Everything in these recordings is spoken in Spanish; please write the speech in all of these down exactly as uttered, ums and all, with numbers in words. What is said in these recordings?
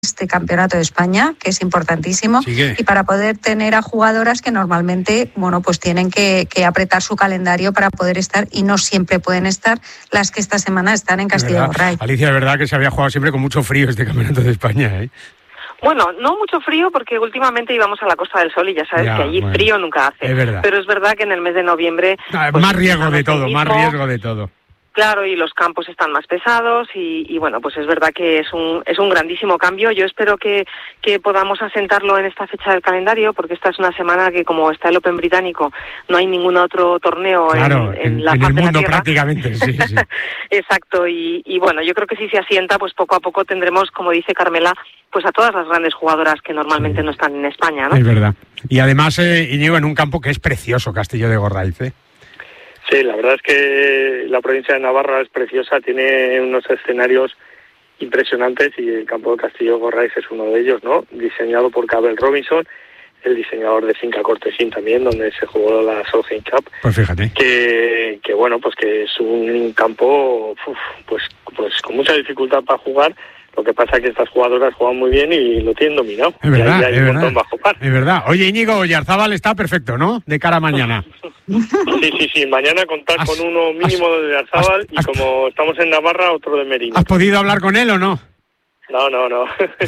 este campeonato de España, que es importantísimo, Sigue. y para poder tener a jugadoras que normalmente, bueno, pues tienen que, que apretar su calendario para poder estar, y no siempre pueden estar las que esta semana están en Castilla Gorray. Alicia, es verdad que se había jugado siempre con mucho frío este campeonato de España, ¿eh? Bueno, no mucho frío porque últimamente íbamos a la Costa del Sol y ya sabes Ya, que allí bueno, frío nunca hace. es verdad. Pero es verdad que en el mes de noviembre... Ah, pues, más riesgo de todo, mismo, más riesgo de todo. Claro, y los campos están más pesados y, y bueno, pues es verdad que es un es un grandísimo cambio. Yo espero que, que podamos asentarlo en esta fecha del calendario, porque esta es una semana que, como está el Open británico, no hay ningún otro torneo Claro, en, en, en, la en faz el de la mundo Tierra. prácticamente, sí, sí. Exacto, y, y bueno, yo creo que si se asienta, pues poco a poco tendremos, como dice Carmela, pues a todas las grandes jugadoras que normalmente Sí. no están en España, ¿no? Es verdad. Y además, eh, Íñigo, en un campo que es precioso, Castillo de Gorraiz, ¿eh? Sí, la verdad es que la provincia de Navarra es preciosa, tiene unos escenarios impresionantes y el campo de Castillo de Gorraiz es uno de ellos, ¿no? Diseñado por Cabell Robinson, el diseñador de Finca Cortesín también, donde se jugó la Solheim Cup. Pues fíjate. Que, que bueno, pues que es un campo uf, pues, pues con mucha dificultad para jugar. Lo que pasa es que estas jugadoras juegan muy bien y lo tienen dominado. Es verdad, y ahí hay es un verdad. montón bajo par. Es verdad. Oye, Íñigo, Oyarzábal está perfecto, ¿no? De cara a mañana. Sí, sí, sí. Mañana contar Has- con uno mínimo has- de Arzábal has- y como estamos en Navarra, otro de Merino. ¿Has podido hablar con él o no? No, no, no.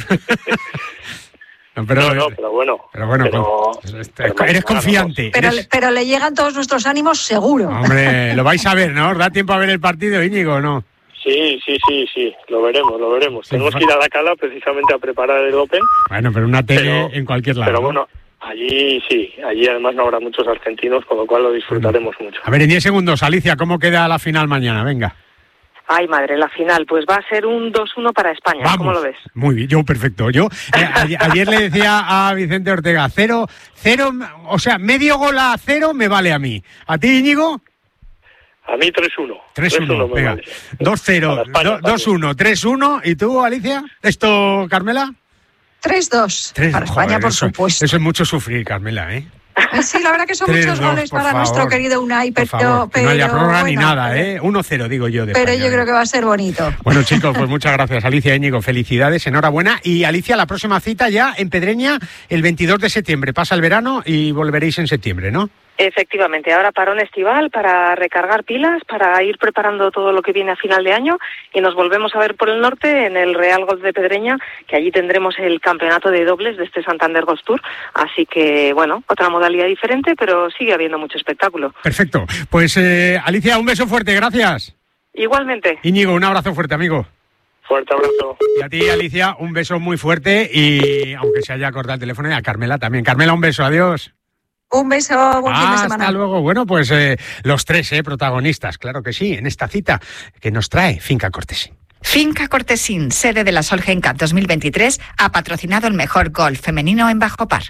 No, pero, no, no, pero bueno. pero bueno, pero- pues, este, pero eres bueno, confiante. Pero, eres- pero le llegan todos nuestros ánimos seguro. Hombre, lo vais a ver, ¿no? ¿Os da tiempo a ver el partido, Íñigo, o no? Sí, sí, sí, sí. Lo veremos, lo veremos. Sí, Tenemos fa- que ir a la cala precisamente a preparar el Open. Bueno, pero una tele Pero- en cualquier lado. Pero ¿no? bueno, allí sí. Allí además no habrá muchos argentinos, con lo cual lo disfrutaremos mucho. A ver, en diez segundos, Alicia, ¿cómo queda la final mañana? Venga. Ay, madre, la final, pues va a ser un dos uno para España. Vamos. ¿Cómo lo ves? Muy bien, yo perfecto. Yo eh, ayer, ayer le decía a Vicente Ortega, cero, cero, o sea, medio gol a cero me vale a mí. ¿A ti, Íñigo? A mí tres uno. tres uno, me venga. vale. dos cero, Para España do- dos uno, tres uno. ¿Y tú, Alicia? ¿Esto, Carmela? tres dos Tres- para joder, España, por eso, supuesto. Eso es mucho sufrir, Carmela, ¿eh? Sí, la verdad que son tres muchos dos, goles por para favor. nuestro querido Unai, Por pero, favor, que no haya pero, prórroga ni bueno, nada, ¿eh? uno cero, digo yo. De Pero España, yo creo ¿eh? que va a ser bonito. Bueno, chicos, pues muchas gracias, Alicia, Íñigo. Felicidades, enhorabuena. Y Alicia, la próxima cita ya en Pedreña el veintidós de septiembre. Pasa el verano y volveréis en septiembre, ¿no? Efectivamente, ahora parón estival para recargar pilas, para ir preparando todo lo que viene a final de año y nos volvemos a ver por el norte en el Real Golf de Pedreña, que allí tendremos el campeonato de dobles de este Santander Golf Tour. Así que, bueno, otra modalidad diferente, pero sigue habiendo mucho espectáculo. Perfecto. Pues, eh, Alicia, un beso fuerte, gracias. Igualmente. Íñigo, un abrazo fuerte, amigo. Fuerte abrazo. Y a ti, Alicia, un beso muy fuerte y, aunque se haya cortado el teléfono, y a Carmela también. Carmela, un beso, adiós. Un beso, buen fin de semana. Hasta luego. Bueno, pues eh, los tres eh, protagonistas, claro que sí, en esta cita que nos trae Finca Cortesín. Finca Cortesín, sede de la Solheim Cup dos mil veintitrés, ha patrocinado el mejor golf femenino en Bajo Par.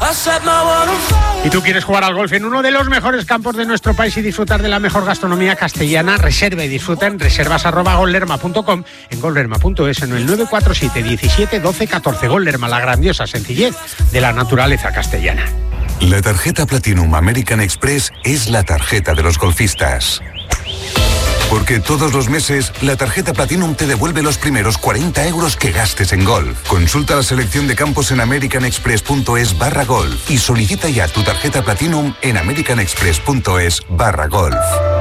¿Y tú quieres jugar al golf en uno de los mejores campos de nuestro país y disfrutar de la mejor gastronomía castellana? Reserva y disfruta en reservas arroba gollerma punto com, en gollerma punto es, en el nueve cuatro siete diecisiete doce catorce. Gollerma, la grandiosa sencillez de la naturaleza castellana. La tarjeta Platinum American Express es la tarjeta de los golfistas. Porque todos los meses, la tarjeta Platinum te devuelve los primeros cuarenta euros que gastes en golf. Consulta la selección de campos en americanexpress.es barra golf y solicita ya tu tarjeta Platinum en americanexpress.es barra golf.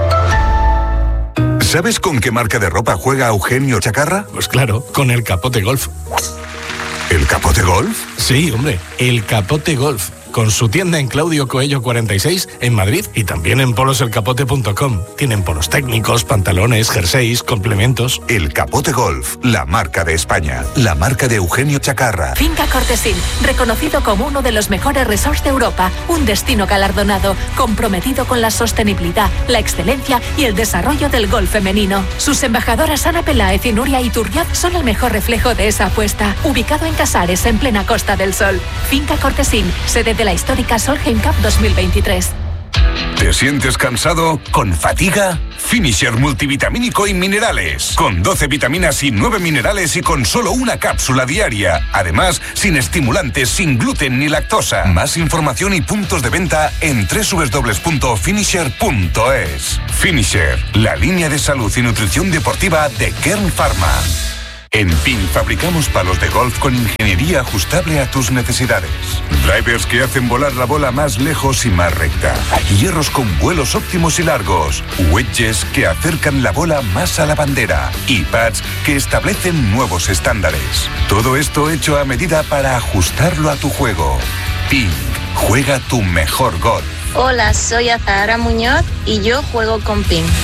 ¿Sabes con qué marca de ropa juega Eugenio Chacarra? Pues claro, con el Capote Golf. ¿El Capote Golf? Sí, hombre, el Capote Golf. Con su tienda en Claudio Coello cuarenta y seis en Madrid y también en polos el capote punto com. Tienen polos técnicos, pantalones, jerseys, complementos. El Capote Golf, la marca de España, la marca de Eugenio Chacarra. Finca Cortesín, reconocido como uno de los mejores resorts de Europa, un destino galardonado, comprometido con la sostenibilidad, la excelencia y el desarrollo del golf femenino. Sus embajadoras Ana Peláez y Nuria Iturriaz son el mejor reflejo de esa apuesta. Ubicado en Casares, en plena Costa del Sol. Finca Cortesín, sede de la histórica Solheim Cup dos mil veintitrés. ¿Te sientes cansado? ¿Con fatiga? Finisher multivitamínico y minerales. Con doce vitaminas y nueve minerales y con solo una cápsula diaria. Además, sin estimulantes, sin gluten ni lactosa. Más información y puntos de venta en doble u doble u doble u punto finisher punto es. Finisher, la línea de salud y nutrición deportiva de Kern Pharma. En P I N fabricamos palos de golf con ingeniería ajustable a tus necesidades. Drivers que hacen volar la bola más lejos y más recta. Hierros con vuelos óptimos y largos. Wedges que acercan la bola más a la bandera. Y pads que establecen nuevos estándares. Todo esto hecho a medida para ajustarlo a tu juego. P I N, juega tu mejor golf. Hola, soy Azahara Muñoz y yo juego con P I N.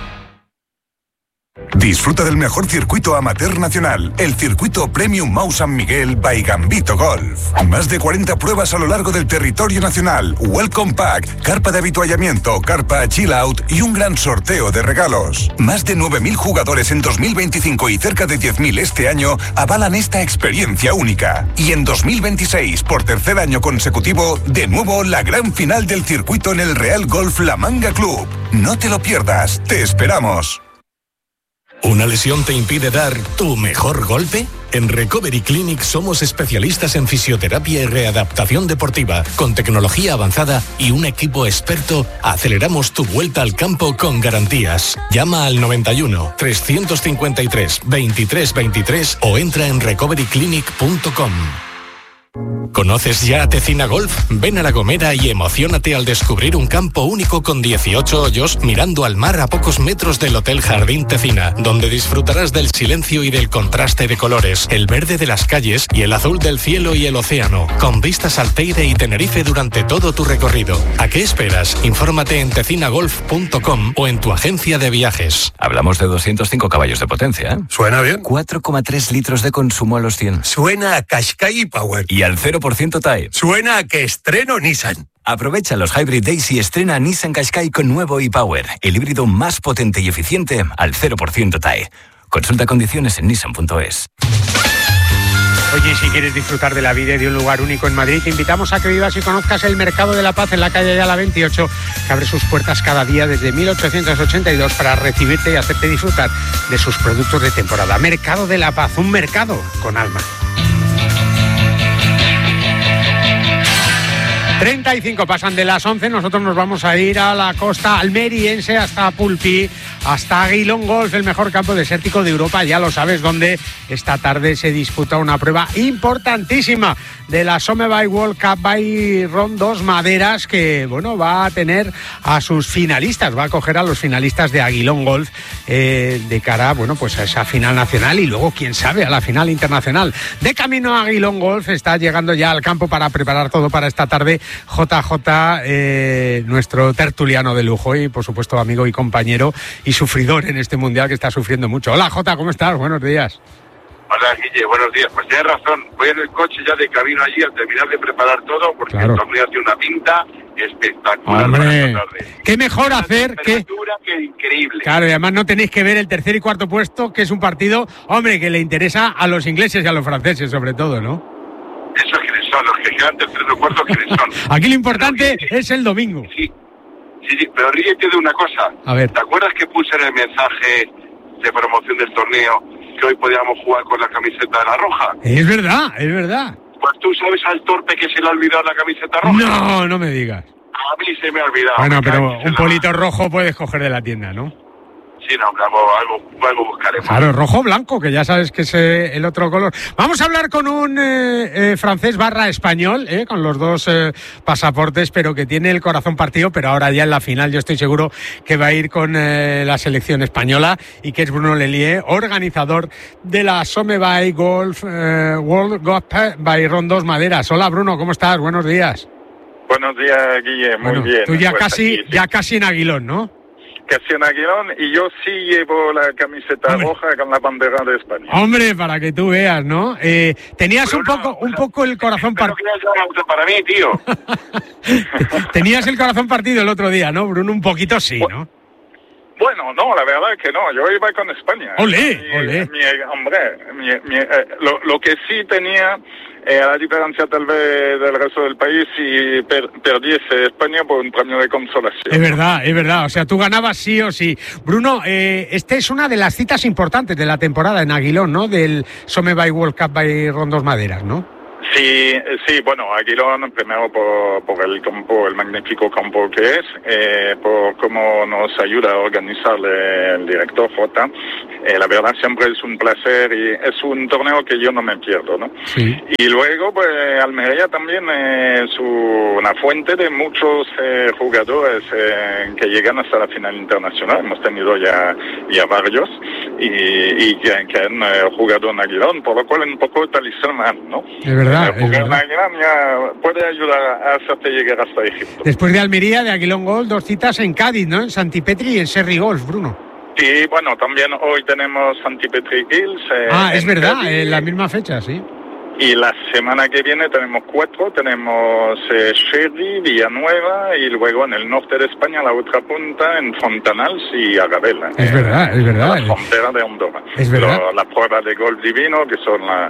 Disfruta del mejor circuito amateur nacional, el circuito Premium Mau San Miguel by Gambito Golf. Más de cuarenta pruebas a lo largo del territorio nacional, Welcome Pack, carpa de avituallamiento, carpa Chill Out y un gran sorteo de regalos. Más de nueve mil jugadores en dos mil veinticinco y cerca de diez mil este año avalan esta experiencia única. Y en dos mil veintiséis, por tercer año consecutivo, de nuevo la gran final del circuito en el Real Golf La Manga Club. No te lo pierdas, te esperamos. ¿Una lesión te impide dar tu mejor golpe? En Recovery Clinic somos especialistas en fisioterapia y readaptación deportiva. Con tecnología avanzada y un equipo experto, aceleramos tu vuelta al campo con garantías. Llama al noventa y uno, trescientos cincuenta y tres, veintitrés veintitrés o entra en recovery clinic punto com. ¿Conoces ya a Tecina Golf? Ven a La Gomera y emociónate al descubrir un campo único con dieciocho hoyos mirando al mar a pocos metros del Hotel Jardín Tecina, donde disfrutarás del silencio y del contraste de colores, el verde de las calles y el azul del cielo y el océano, con vistas al Teide y Tenerife durante todo tu recorrido. ¿A qué esperas? Infórmate en tecina golf punto com o en tu agencia de viajes. Hablamos de doscientos cinco caballos de potencia, ¿eh? Suena bien. cuatro coma tres litros de consumo a los cien. Suena a Qashqai Power. Y al cero por ciento T A E. Suena a que estreno Nissan. Aprovecha los Hybrid Days y estrena Nissan Qashqai con nuevo e-Power, el híbrido más potente y eficiente al cero por ciento T A E. Consulta condiciones en nissan punto es. Oye, si quieres disfrutar de la vida y de un lugar único en Madrid, te invitamos a que vivas y conozcas el Mercado de la Paz en la calle Ayala veintiocho, que abre sus puertas cada día desde mil ochocientos ochenta y dos para recibirte y hacerte disfrutar de sus productos de temporada. Mercado de la Paz, un mercado con alma. treinta y cinco pasan de las once, nosotros nos vamos a ir a la costa almeriense hasta Pulpí, hasta Aguilón Golf, el mejor campo desértico de Europa, ya lo sabes, donde esta tarde se disputa una prueba importantísima de la Somebay World Cup by Rondos Maderas, que bueno, va a tener a sus finalistas, va a coger a los finalistas de Aguilón Golf eh, de cara, bueno, pues a esa final nacional y luego, quién sabe, a la final internacional. De camino a Aguilón Golf, está llegando ya al campo para preparar todo para esta tarde J J, eh, nuestro tertuliano de lujo y por supuesto amigo y compañero y sufridor en este mundial que está sufriendo mucho. Hola J, ¿cómo estás? Buenos días. Hola Guille, buenos días. Pues tienes razón, voy en el coche ya de camino allí al terminar de preparar todo porque claro, el torneo tiene una pinta espectacular. Hombre, qué mejor una hacer que... que increíble. Claro, y además no tenéis que ver el tercer y cuarto puesto, que es un partido, hombre, que le interesa a los ingleses y a los franceses sobre todo, ¿no? Esos quiénes son, los que quedan terceros o cuartos, quiénes son. Aquí lo importante pero, es el domingo. Sí, sí, sí, pero ríete de una cosa. A ver. ¿Te acuerdas que puse en el mensaje de promoción del torneo que hoy podíamos jugar con la camiseta de la roja? Es verdad, es verdad. Pues tú sabes al torpe que se le ha olvidado la camiseta roja. No, no me digas. A mí se me ha olvidado. Bueno, pero un polito rojo puedes coger de la tienda, ¿no? Sí, no, algo, algo, algo buscaremos. Claro, rojo blanco, que ya sabes que es eh, el otro color. Vamos a hablar con un eh, eh, francés barra español, eh, con los dos eh, pasaportes, pero que tiene el corazón partido, pero ahora ya en la final yo estoy seguro que va a ir con eh, la selección española, y que es Bruno Lelier, organizador de la Somebay Golf eh, World Cup by Rondos Maderas. Hola Bruno, ¿cómo estás? Buenos días. Buenos días, Guille, muy bueno, bien. Tú ya, pues casi, aquí, sí. ya casi en Aguilón, ¿no? Casi en Aguilón, y yo sí llevo la camiseta Hombre. roja con la bandera de España. Hombre, para que tú veas, ¿no? Eh, tenías Bruno, un poco un poco el corazón partido. Para mí, tío. Tenías el corazón partido el otro día, ¿no, Bruno? Un poquito sí, ¿no? Bueno, no, la verdad es que no. Yo iba con España. ¡Olé! Mi, ¡Olé! Mi, hombre, mi, mi, eh, lo, lo que sí tenía... Eh, a la diferencia tal vez del resto del país, si per, perdiese España por un premio de consolación. Es verdad, es verdad. O sea, tú ganabas sí o sí. Bruno, eh, esta es una de las citas importantes de la temporada en Aguilón, ¿no? Del Somebay World Cup by Rondos Maderas, ¿no? Sí, sí, bueno, Aguilón, primero por, por el campo, el magnífico campo que es, eh, por cómo nos ayuda a organizarle el director Jota. Eh, la verdad siempre es un placer y es un torneo que yo no me pierdo, ¿no? Sí. Y luego, pues, Almería también es una fuente de muchos eh, jugadores eh, que llegan hasta la final internacional. Hemos tenido ya, ya varios y, y que, que han eh, jugado en Aguilón, por lo cual es un poco talismán, ¿no? Es verdad, eh, es verdad. Aguilón ya puede ayudar a hacerte llegar hasta Egipto. Después de Almería, de Aguilón Golf, dos citas en Cádiz, ¿no? En Santipetri y en Serri Golf, Bruno. Sí, bueno, también hoy tenemos Santipetri Hills. Eh, ah, es verdad, Cádiz, en la misma fecha, sí. Y la semana que viene tenemos cuatro, tenemos eh, Sherry, Villanueva y luego en el norte de España, la otra punta, en Fontanals y Agabela. Es eh, verdad, es verdad. La frontera de Andorra. Es verdad. Lo, la prueba de golf divino, que son la,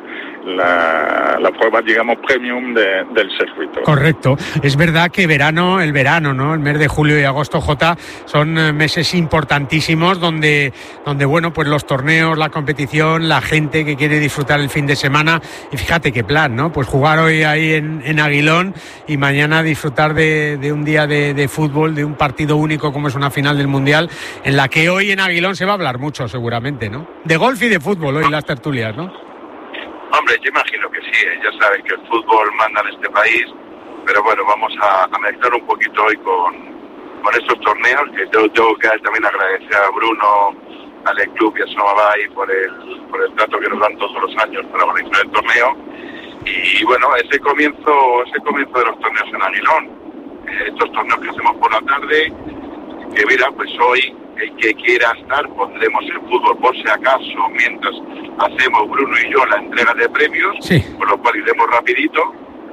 la, la prueba, digamos, premium de, del circuito. Correcto. Es verdad que verano, el verano, ¿no? El mes de julio y agosto, Jota, son meses importantísimos donde, donde, bueno, pues los torneos, la competición, la gente que quiere disfrutar el fin de semana. Y fíjate, Fíjate qué plan, ¿no? Pues jugar hoy ahí en, en Aguilón y mañana disfrutar de, de un día de, de fútbol, de un partido único como es una final del Mundial, en la que hoy en Aguilón se va a hablar mucho seguramente, ¿no? De golf y de fútbol hoy las tertulias, ¿no? Hombre, yo imagino que sí, ¿eh? Ya saben que el fútbol manda en este país, pero bueno, vamos a, a mezclar un poquito hoy con, con estos torneos, que tengo, tengo que también agradecer a Bruno, al club y a Somabay por el, por el trato que nos dan todos los años para organizar el torneo. Y bueno, ese comienzo, ese comienzo de los torneos en Aguilón, eh, estos torneos que hacemos por la tarde, que mira, pues hoy el que quiera estar pondremos el fútbol por si acaso, mientras hacemos Bruno y yo la entrega de premios, sí. Por lo cual iremos rapidito.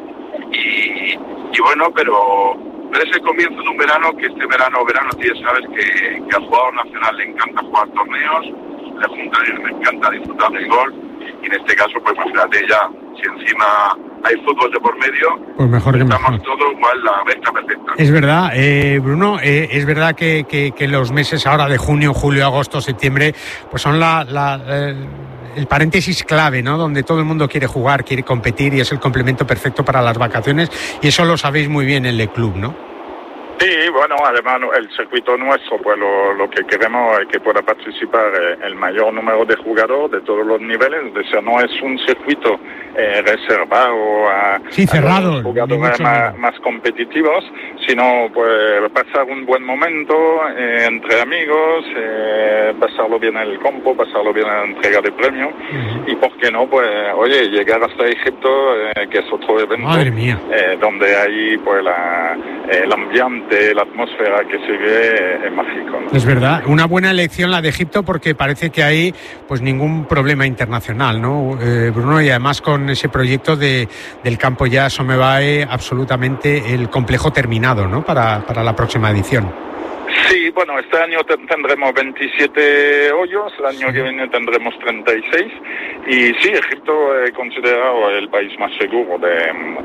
Y, y bueno, pero, pero es el comienzo de un verano, que este verano, verano, tú ya sabes que, que al jugador nacional le encanta jugar torneos, le, junta, le encanta disfrutar del golf, y en este caso, pues fíjate ya, si encima hay fútbol de por medio, pues mejor que estamos mejor. todos igual la venta perfecta. Es verdad, eh, Bruno, eh, es verdad que, que, que los meses ahora de junio, julio, agosto, septiembre, pues son la... la eh, el paréntesis clave, ¿no? Donde todo el mundo quiere jugar, quiere competir y es el complemento perfecto para las vacaciones, y eso lo sabéis muy bien en el club, ¿no? Sí, bueno, además el circuito nuestro, pues lo, lo que queremos es que pueda participar eh, el mayor número de jugadores de todos los niveles. Es decir, no es un circuito eh, reservado a, sí, cerrado, a los jugadores más, más competitivos, sino pues pasar un buen momento eh, entre amigos, eh, pasarlo bien en el campo, pasarlo bien en la entrega de premios, uh-huh. Y por qué no, pues oye, llegar hasta Egipto, eh, que es otro evento. Madre mía. Eh, donde hay pues la, el ambiente, la atmósfera que se ve es mágico, ¿no? Es verdad, una buena elección la de Egipto, porque parece que hay pues ningún problema internacional, ¿no, eh, Bruno? Y además con ese proyecto de, del campo ya Somebae, absolutamente el complejo terminado, ¿no? Para, para la próxima edición. Sí, bueno, este año tendremos veintisiete hoyos, el año sí. que viene tendremos treinta y seis, y sí, Egipto es considerado el país más seguro de,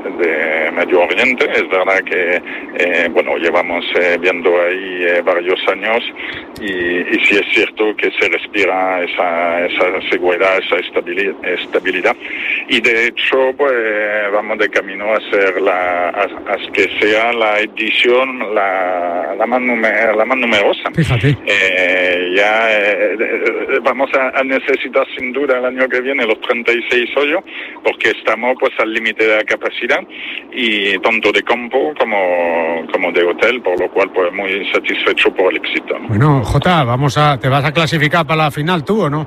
de Medio Oriente. Es verdad que, eh, bueno, llevamos eh, viendo ahí eh, varios años, y, y sí es cierto que se respira esa, esa seguridad, esa estabilidad, estabilidad, y de hecho, pues vamos de camino a ser la, a, a que sea la edición la, la más numerosa, la más numerosa. Fíjate. Eh, ya eh, vamos a, a necesitar sin duda el año que viene los treinta y seis hoyos, porque estamos pues al límite de la capacidad, y tanto de campo como, como de hotel, por lo cual pues muy satisfecho por el éxito, ¿no? Bueno, Jota, vamos a, ¿te vas a clasificar para la final tú o no?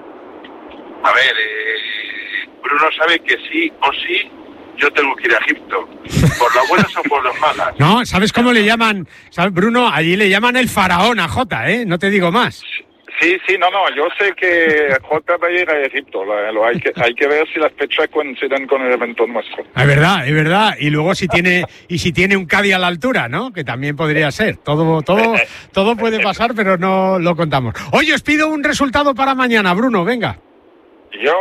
A ver, eh, Bruno sabe que sí o sí yo tengo que ir a Egipto, por las buenas o por las malas. No, ¿sabes cómo le llaman? ¿Sabes, Bruno? Allí le llaman el faraón a Jota, ¿eh? No te digo más. Sí, sí, no, no, yo sé que Jota va a ir a Egipto, lo, lo hay, que, hay que ver si las fechas coinciden con el evento nuestro. Es verdad, es verdad, y luego si tiene y si tiene un Cádiz a la altura, ¿no? Que también podría ser, todo todo todo puede pasar, pero no lo contamos. Oye, os pido un resultado para mañana, Bruno, venga. Yo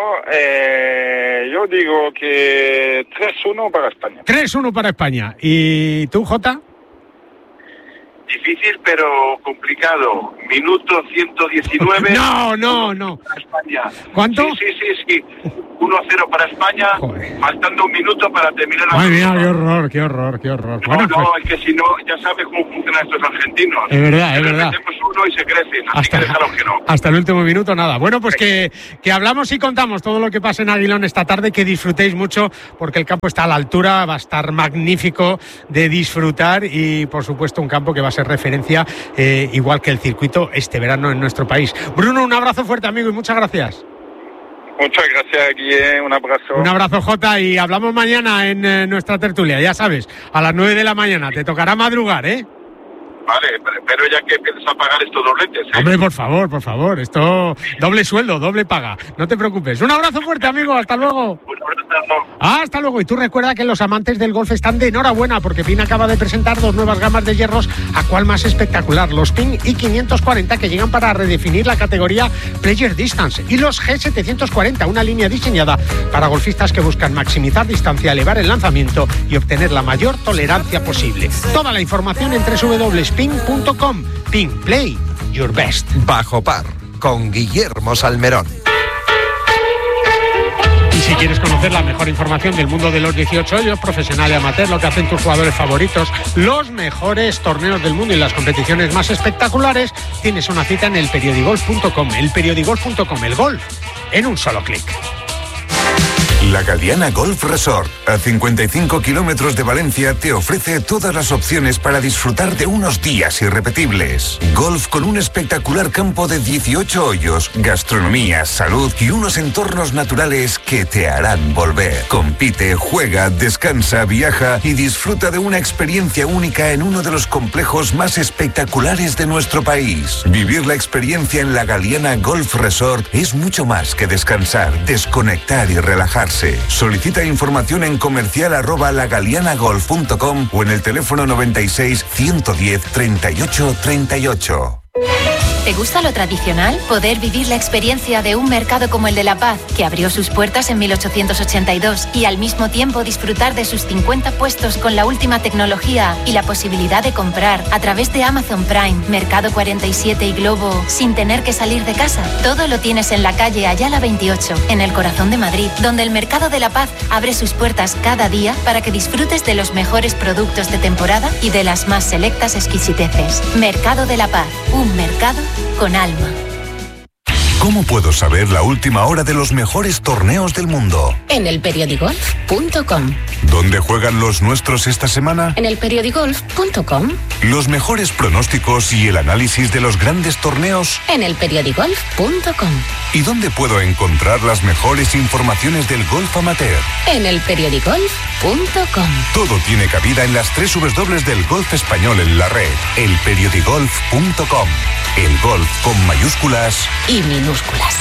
eh, yo digo que tres uno para España. tres uno para España. ¿Y tú, Jota? Difícil pero complicado. Minuto ciento diecinueve. No, no, no. España. ¿Cuánto? Sí, sí, sí, sí. uno a cero para España, Joder. faltando un minuto para terminar la... Ay, mira, qué horror, qué horror, qué horror. No, bueno, no, pues... es que si no, ya sabes cómo funcionan estos argentinos. Es verdad, es verdad. Metemos uno y se crecen, así hasta, que déjalos que no. Hasta el último minuto, nada. Bueno, pues que, que hablamos y contamos todo lo que pasa en Aguilón esta tarde, que disfrutéis mucho, porque el campo está a la altura, va a estar magnífico de disfrutar y, por supuesto, un campo que va a ser referencia, eh, igual que el circuito, este verano en nuestro país. Bruno, un abrazo fuerte, amigo, y muchas gracias. Muchas gracias, Guille. Un abrazo. Un abrazo, Jota, y hablamos mañana en eh, nuestra tertulia, ya sabes, a las nueve de la mañana. Te tocará madrugar, ¿eh? Vale, pero ya que empiezas a pagar estos dobletes, ¿eh? Hombre, por favor, por favor, esto doble sueldo, doble paga, no te preocupes. Un abrazo fuerte, amigo, hasta luego. Ah, hasta luego. Y tú recuerda que los amantes del golf están de enhorabuena porque Pin acaba de presentar dos nuevas gamas de hierros, a cual más espectacular, los Pin I quinientos cuarenta, que llegan para redefinir la categoría Player Distance, y los G setecientos cuarenta, una línea diseñada para golfistas que buscan maximizar distancia, elevar el lanzamiento y obtener la mayor tolerancia posible. Toda la información en doble u doble u doble u punto pin punto com. Pin, play your best. Bajo par, con Guillermo Salmerón. Y si quieres conocer la mejor información del mundo de los dieciocho hoyos, profesional y amateur, lo que hacen tus jugadores favoritos, los mejores torneos del mundo y las competiciones más espectaculares, tienes una cita en el periodigolf punto com. El periodigolf punto com, el golf en un solo clic. La Galiana Golf Resort, a cincuenta y cinco kilómetros de Valencia, te ofrece todas las opciones para disfrutar de unos días irrepetibles. Golf con un espectacular campo de dieciocho hoyos, gastronomía, salud y unos entornos naturales que te harán volver. Compite, juega, descansa, viaja y disfruta de una experiencia única en uno de los complejos más espectaculares de nuestro país. Vivir la experiencia en la Galiana Golf Resort es mucho más que descansar, desconectar y relajarse. Solicita información en comercial arroba lagalianagolf punto com o en el teléfono noventa y seis, ciento diez, treinta y ocho, treinta y ocho. ¿Te gusta lo tradicional? Poder vivir la experiencia de un mercado como el de La Paz, que abrió sus puertas en mil ochocientos ochenta y dos, y al mismo tiempo disfrutar de sus cincuenta puestos con la última tecnología y la posibilidad de comprar a través de Amazon Prime, Mercado cuarenta y siete y Globo sin tener que salir de casa. Todo lo tienes en la calle Ayala veintiocho, en el corazón de Madrid, donde el Mercado de La Paz abre sus puertas cada día para que disfrutes de los mejores productos de temporada y de las más selectas exquisiteces. Mercado de La Paz, un mercado con alma. ¿Cómo puedo saber la última hora de los mejores torneos del mundo? En el periodigolf punto com. ¿Dónde juegan los nuestros esta semana? En el periodigolf punto com. ¿Los mejores pronósticos y el análisis de los grandes torneos? En el periodigolf punto com. ¿Y dónde puedo encontrar las mejores informaciones del golf amateur? En el periodigolf punto com. Todo tiene cabida en las tres W del golf español en la red. el periodigolf punto com. El golf con mayúsculas y minúsculas.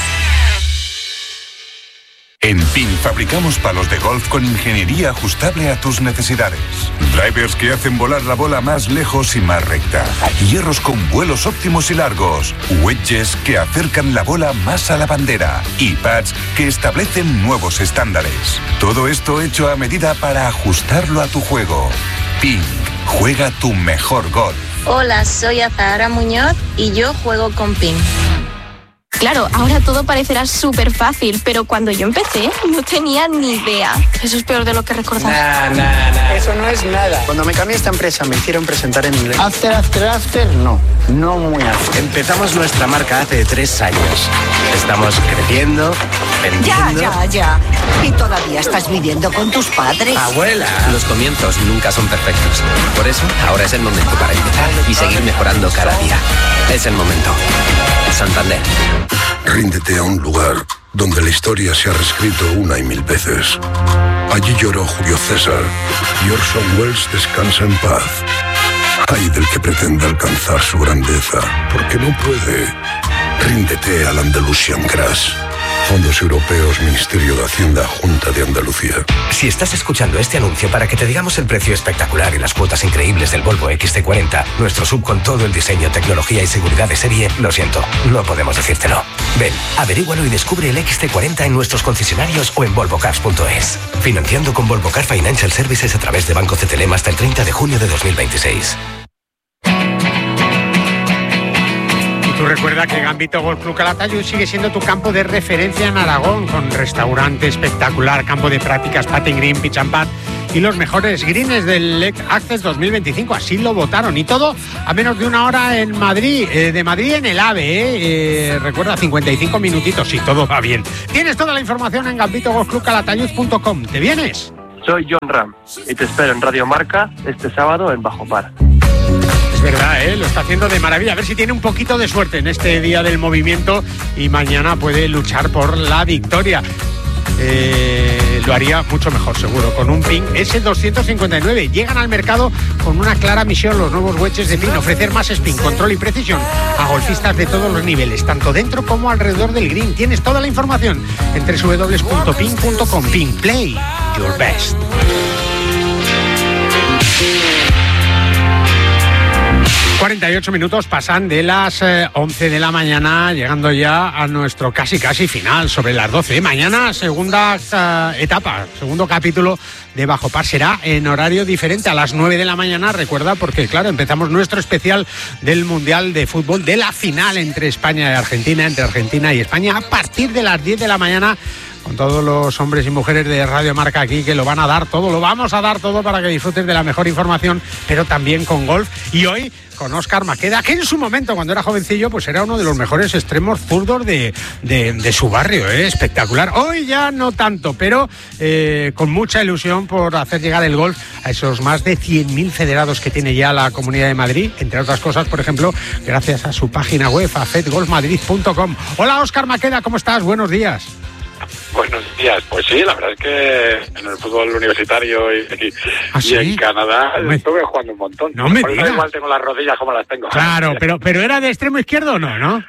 En Pin fabricamos palos de golf con ingeniería ajustable a tus necesidades. Drivers que hacen volar la bola más lejos y más recta. Hierros con vuelos óptimos y largos. Wedges que acercan la bola más a la bandera. Y pads que establecen nuevos estándares. Todo esto hecho a medida para ajustarlo a tu juego. Pin, juega tu mejor golf. Hola, soy Azahara Muñoz y yo juego con Pin. Claro, ahora todo parecerá súper fácil, pero cuando yo empecé no tenía ni idea. Eso es peor de lo que recordaba. Nah, nah, nah. Eso no es nada. Cuando me cambié a esta empresa me hicieron presentar en inglés. After, after, after, no. No muy after. Empezamos nuestra marca hace tres años. Estamos creciendo, vendiendo... Ya, ya, ya. ¿Y todavía estás viviendo con tus padres? ¡Abuela! Los comienzos nunca son perfectos. Por eso, ahora es el momento para empezar y seguir mejorando cada día. Es el momento. Santander. Ríndete a un lugar donde la historia se ha reescrito una y mil veces. Allí lloró Julio César y Orson Welles descansa en paz. Ay del que pretenda alcanzar su grandeza, porque no puede. Ríndete al Andalusian Crash. Fondos Europeos, Ministerio de Hacienda, Junta de Andalucía. Si estás escuchando este anuncio para que te digamos el precio espectacular y las cuotas increíbles del Volvo equis ce cuarenta, nuestro sub con todo el diseño, tecnología y seguridad de serie, lo siento, no podemos decírtelo. Ven, averígualo y descubre el equis ce cuarenta en nuestros concesionarios o en volvo cars punto es. Financiando con Volvo Car Financial Services a través de Banco C T L M hasta el treinta de junio de dos mil veintiséis. recuerda que Gambito Golf Club Calatayud sigue siendo tu campo de referencia en Aragón, con restaurante espectacular, campo de prácticas, putting green, pitch and putt y los mejores greens del L E C Access dos mil veinticinco. Así lo votaron, y todo a menos de una hora en Madrid, eh, de Madrid en el AVE, eh. Eh, recuerda, cincuenta y cinco minutitos si todo va bien. Tienes toda la información en gambito golf club calatayud punto com. ¿Te vienes? Soy John Ram y te espero en Radio Marca este sábado en Bajo Par. Es verdad, ¿eh? Lo está haciendo de maravilla. A ver si tiene un poquito de suerte en este día del movimiento y mañana puede luchar por la victoria. Eh, lo haría mucho mejor, seguro, con un Ping ese doscientos cincuenta y nueve. Llegan al mercado con una clara misión los nuevos wedges de Ping: ofrecer más spin, control y precisión a golfistas de todos los niveles, tanto dentro como alrededor del green. Tienes toda la información en doble u doble u doble u punto ping punto com. Ping, play your best. cuarenta y ocho minutos pasan de las eh, once de la mañana, llegando ya a nuestro casi casi final, sobre las doce. Mañana segunda uh, etapa, segundo capítulo de Bajo Par. Será en horario diferente, a las nueve de la mañana, recuerda, porque claro, empezamos nuestro especial del Mundial de Fútbol, de la final entre España y Argentina, entre Argentina y España, a partir de las diez de la mañana, con todos los hombres y mujeres de Radio Marca aquí, que lo van a dar todo, lo vamos a dar todo para que disfrutes de la mejor información, pero también con golf. Y hoy con Óscar Maqueda, que en su momento, cuando era jovencillo, pues era uno de los mejores extremos zurdos de, de, de su barrio, ¿eh? Espectacular. Hoy ya no tanto, pero eh, con mucha ilusión por hacer llegar el golf a esos más de cien mil federados que tiene ya la Comunidad de Madrid, entre otras cosas, por ejemplo, gracias a su página web, a fed golf madrid punto com. Hola, Óscar Maqueda, ¿cómo estás? Buenos días. Buenos días. Pues sí, la verdad es que en el fútbol universitario y, y, ¿Ah, sí? y en Canadá me... estuve jugando un montón. No me Por eso digas. igual tengo las rodillas como las tengo. Claro, pero, pero ¿era de extremo izquierdo o no, no?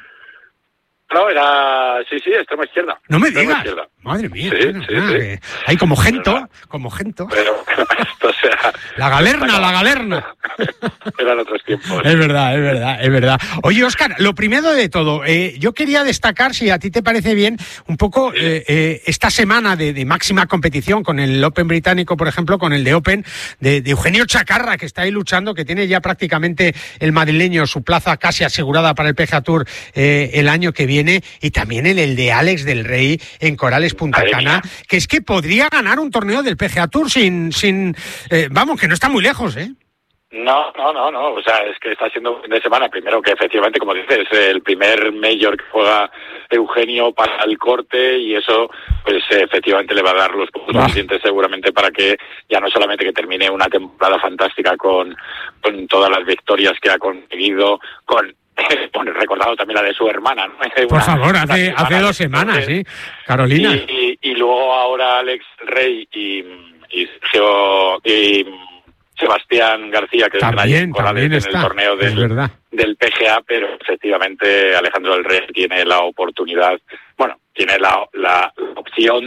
No, era... Sí, sí, extremo izquierda. No me extremo digas. Izquierda. Madre mía. Sí, bueno, sí, nada, sí. que... Hay como gento, como gento. Pero esto, o sea... La galerna, la galerna. Eran otros tiempos. Es verdad, es verdad, es verdad. Oye, Óscar, lo primero de todo, eh, yo quería destacar, si a ti te parece bien, un poco eh, eh, esta semana de, de máxima competición con el Open británico, por ejemplo, con el de Open, de, de Eugenio Chacarra, que está ahí luchando, que tiene ya prácticamente el madrileño su plaza casi asegurada para el P G A Tour eh, el año que viene, y también en el de Alex del Rey en Corales Punta Cana, que es que podría ganar un torneo del P G A Tour sin, sin eh, vamos, que no está muy lejos, ¿eh? No, no, no, no, o sea, es que está siendo un fin de semana, primero que efectivamente, como dices, es el primer Major que juega Eugenio para el corte, y eso, pues efectivamente le va a dar los puntos suficientes seguramente para que ya no solamente que termine una temporada fantástica con, con todas las victorias que ha conseguido, con bueno, recordado también la de su hermana, ¿no? Por Una, favor, una hace, semana hace dos semanas, sí, Carolina. Y, y, y luego ahora Alex Rey y, y, Geo, y Sebastián García, que también, es Corales en está, el torneo del, del P G A, pero efectivamente Alejandro del Rey tiene la oportunidad, bueno, tiene la, la, la opción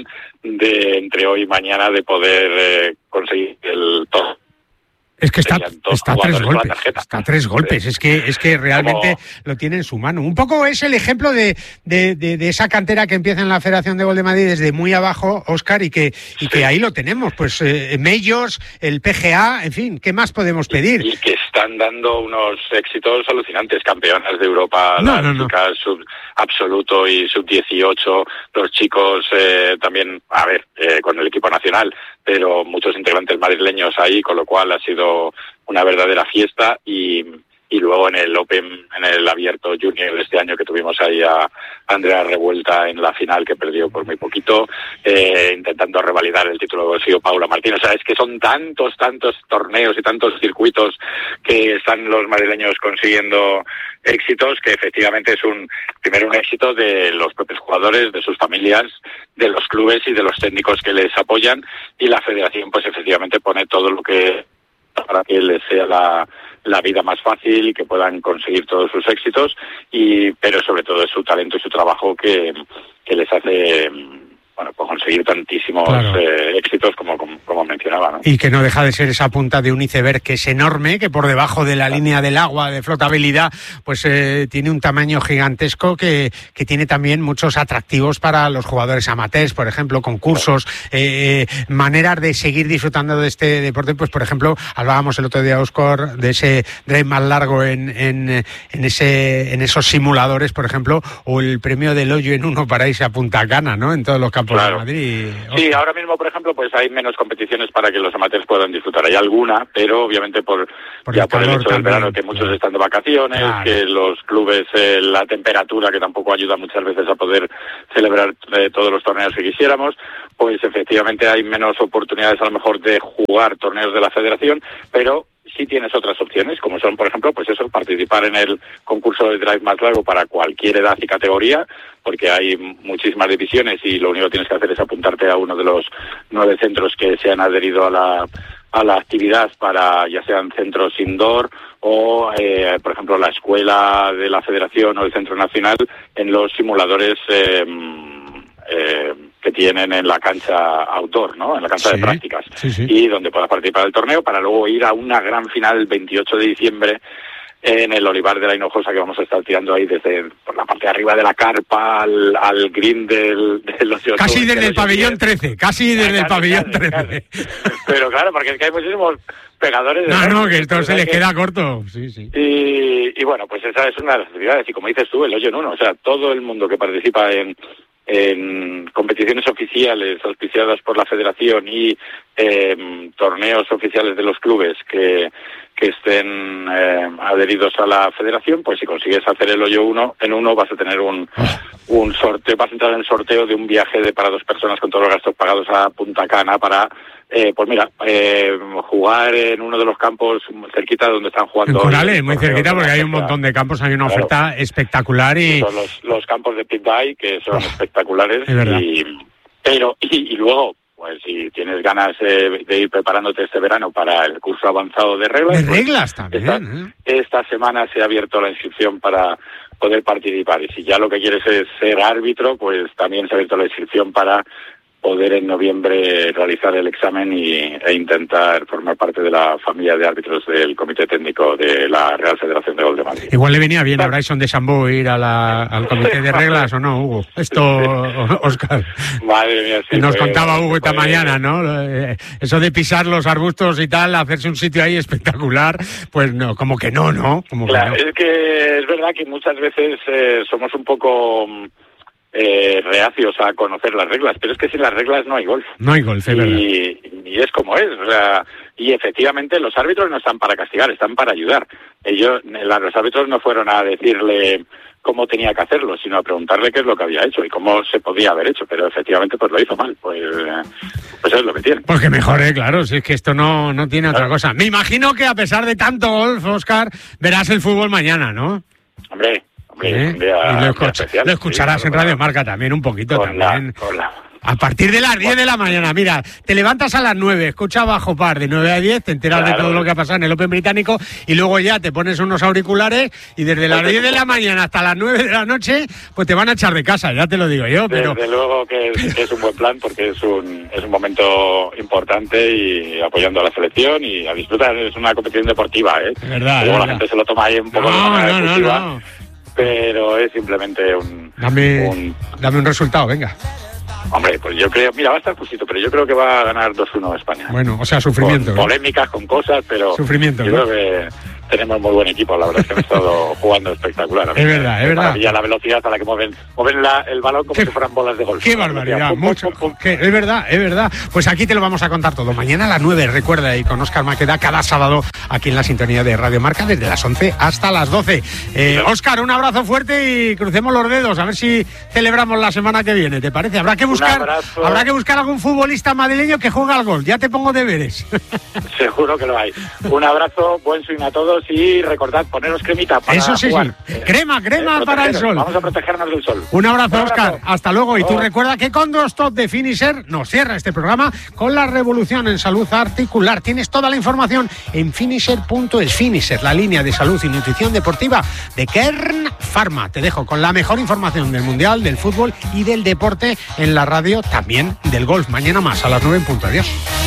de entre hoy y mañana de poder eh, conseguir el todo. Es que está, está a tres golpes, está a tres golpes, sí. es que es que realmente Como... lo tiene en su mano. Un poco es el ejemplo de, de, de, de esa cantera que empieza en la Federación de Golf de Madrid desde muy abajo, Óscar, y que y sí. que ahí lo tenemos, pues eh, Majors, el P G A, en fin, ¿qué más podemos pedir? Y, y que están dando unos éxitos alucinantes, campeonas de Europa, no, las no, no. chicas sub absoluto y sub dieciocho, los chicos eh, también, a ver, eh, con el equipo nacional, pero muchos integrantes madrileños ahí, con lo cual ha sido una verdadera fiesta. Y, y luego en el Open, en el Abierto Junior de este año, que tuvimos ahí a Andrea Revuelta en la final, que perdió por muy poquito, eh, intentando revalidar el título que consiguió Paula Martín. O sea, es que son tantos, tantos torneos y tantos circuitos que están los madrileños consiguiendo éxitos, que efectivamente es un primero un éxito de los propios jugadores, de sus familias, de los clubes y de los técnicos que les apoyan, y la federación pues efectivamente pone todo lo que para que les sea la, la vida más fácil y que puedan conseguir todos sus éxitos, y pero sobre todo es su talento y su trabajo que, que les hace bueno, pues conseguir tantísimos Claro. eh, éxitos como, como, como mencionaba, ¿no? Y que no deja de ser esa punta de un iceberg que es enorme, que por debajo de la línea del agua de flotabilidad, pues eh, tiene un tamaño gigantesco que, que tiene también muchos atractivos para los jugadores amateurs, por ejemplo, concursos, eh, maneras de seguir disfrutando de este deporte. Pues, por ejemplo, hablábamos el otro día, Óscar, de ese drive más largo en, en, en, ese, en esos simuladores, por ejemplo, o el premio del hoyo en uno para irse a Punta Cana, ¿no? En todos los campos Claro. de Madrid. Sí, ahora mismo, por ejemplo, pues hay menos competiciones para que los amateurs puedan disfrutar. Hay alguna, pero obviamente por, Por ya el por el calor hecho del también, verano, que muchos claro. están de vacaciones, Claro. que los clubes, eh, la temperatura, que tampoco ayuda muchas veces a poder celebrar eh, todos los torneos que quisiéramos, pues efectivamente hay menos oportunidades a lo mejor de jugar torneos de la federación, pero sí tienes otras opciones, como son, por ejemplo, pues eso, participar en el concurso de drive más largo para cualquier edad y categoría, porque hay muchísimas divisiones y lo único que tienes que hacer es apuntarte a uno de los nueve centros que se han adherido a la a la actividad, para ya sean centros indoor o, eh, por ejemplo, la escuela de la federación o el centro nacional en los simuladores eh, eh, que tienen en la cancha outdoor, ¿no? En la cancha Sí, de prácticas. sí, sí. Y donde puedas participar del torneo para luego ir a una gran final el veintiocho de diciembre en el Olivar de la Hinojosa, que vamos a estar tirando ahí desde por la parte de arriba de la carpa al, al green del, del Ocio Casi Sur, desde del el pabellón Ocio diez. trece, casi desde el casi, pabellón casi, trece. Pero claro, porque es que hay muchísimos pegadores de No, golf, no, que esto se ¿verdad? les Que- queda corto. Sí, sí. Y, y bueno, pues esa es una de las actividades. Y como dices tú, el hoyo en uno. O sea, todo el mundo que participa en, en competiciones oficiales auspiciadas por la federación y eh, torneos oficiales de los clubes que, que estén eh, adheridos a la federación, pues si consigues hacer el hoyo uno en uno vas a tener un, un sorteo, vas a entrar en el sorteo de un viaje de para dos personas con todos los gastos pagados a Punta Cana para, eh, pues mira, eh, jugar en uno de los campos cerquita de donde están En jugando. Corales, el muy torneo cerquita, de la porque hay un F A. montón de campos, hay una Claro. oferta espectacular y... Son los, los campos de Pit Bike, que son espectaculares. es verdad. Y, pero, y, y luego, pues si tienes ganas eh, de ir preparándote este verano para el curso avanzado de reglas. De pues, reglas también, esta, ¿eh? esta semana se ha abierto la inscripción para poder participar. Y si ya lo que quieres es ser árbitro, pues también se ha abierto la inscripción para poder en noviembre realizar el examen y, e intentar formar parte de la familia de árbitros del Comité Técnico de la Real Federación de Golf de Madrid. Igual le venía bien a Bryson de Sambó ir a la, al comité de reglas, ¿o no, Hugo? Esto, Óscar. Madre mía, sí. Nos fue- contaba Hugo esta fue- mañana, ¿no? Eh, Eso de pisar los arbustos y tal, hacerse un sitio ahí espectacular, pues no, como que no, ¿no? Como que Claro, no. es que es verdad que muchas veces eh, somos un poco mm, eh, reacios a conocer las reglas, pero es que sin las reglas no hay golf. No hay golf, es verdad. Y, y es como es, o sea, y efectivamente los árbitros no están para castigar, están para ayudar. Ellos, la- los árbitros no fueron a decirle cómo tenía que hacerlo, sino a preguntarle qué es lo que había hecho y cómo se podía haber hecho, pero efectivamente pues lo hizo mal, pues, eh, pues es lo que tiene. Pues que mejore, claro, si es que esto no, no tiene otra cosa. Me imagino que a pesar de tanto golf, Óscar, verás el fútbol mañana, ¿no? Hombre, hombre, ¿Eh? un día- Y lo, un día escucha- especial, lo escucharás sí, en con Radio la- Marca también un poquito con la- también. con la- A partir de las diez de la mañana, mira, te levantas a las nueve, escucha Bajo Par de nueve a diez, te enteras de Claro. todo lo que ha pasado en el Open británico y luego ya te pones unos auriculares y desde las diez de la mañana hasta las nueve de la noche, pues te van a echar de casa, ya te lo digo yo, pero... Desde luego que es, que es un buen plan porque es un, es un momento importante y apoyando a la selección y a disfrutar. Es una competición deportiva, ¿eh? Es verdad, Luego es la verdad. gente se lo toma ahí un poco de No, manera no, no, deportiva, no. pero es simplemente un, Dame, un... dame un resultado, venga. Hombre, pues yo creo... Mira, va a estar justito, pero yo creo que va a ganar dos uno España. Bueno, o sea, sufrimiento. Con ¿no? polémicas, con cosas, pero... Sufrimiento, Yo ¿no? creo que tenemos muy buen equipo, la verdad es que han estado jugando espectacular. Es verdad, es verdad. Maravilla la velocidad a la que mueven, mueven la- el balón como si fueran bolas de golf. Qué barbaridad, Pum, pum, mucho. pum, pum. Que es verdad, es verdad. Pues aquí te lo vamos a contar todo. Mañana a las nueve, recuerda, y con Óscar Maqueda cada sábado aquí en la sintonía de Radio Marca desde las once hasta las doce. Eh, Óscar, un abrazo fuerte y crucemos los dedos a ver si celebramos la semana que viene, ¿te parece? Habrá que buscar, abrazo. habrá que buscar algún futbolista madrileño que juegue al gol. Ya te pongo deberes. Seguro que lo hay. Un abrazo, buen swing a todos y recordad poneros cremita para Eso sí, jugar. sí. Crema, crema Eh, para el protegeros. sol. Vamos a protegernos del sol. Un abrazo, Un Óscar. abrazo. Hasta luego. Y tú Oh. recuerda que con dos top de Finisher nos cierra este programa con la revolución en salud articular. Tienes toda la información en finisher punto es. Finisher, la línea de salud y nutrición deportiva de Kern Farma. Te dejo con la mejor información del Mundial, del fútbol y del deporte en la radio, también del golf. Mañana más a las nueve en punto. Adiós.